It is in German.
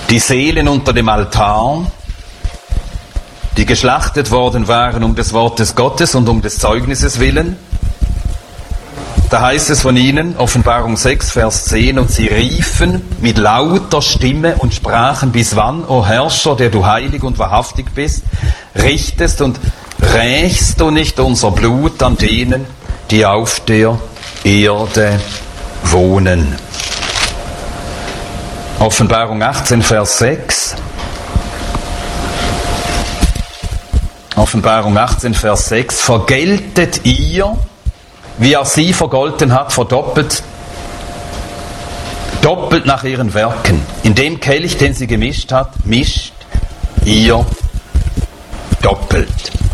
die Seelen unter dem Altar, die geschlachtet worden waren um des Wortes Gottes und um des Zeugnisses willen. Da heißt es von ihnen, Offenbarung 6, Vers 10, und sie riefen mit lauter Stimme und sprachen: Bis wann, o Herrscher, der du heilig und wahrhaftig bist, richtest und rächst du nicht unser Blut an denen, die auf der Erde wohnen? Offenbarung 18, Vers 6. Offenbarung 18, Vers 6. Vergeltet ihr, wie er sie vergolten hat, verdoppelt, doppelt nach ihren Werken. In dem Kelch, den sie gemischt hat, mischt ihr doppelt.